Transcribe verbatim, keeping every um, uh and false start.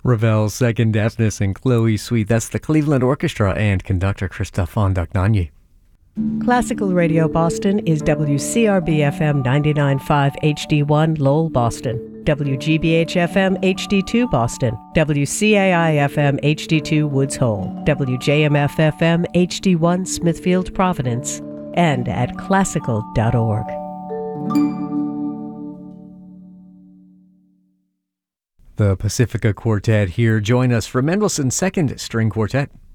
Ravel's Second Deafness and Chloe Sweet. That's the Cleveland Orchestra and conductor Christophe Fondagnani. Classical Radio Boston is W C R B F M ninety-nine point five H D one Lowell, Boston, W G B H F M H D two Boston, W C A I F M H D two Woods Hole, W J M F F M H D one Smithfield, Providence, and at classical dot org. The Pacifica Quartet here. Join us for Mendelssohn's Second String Quartet.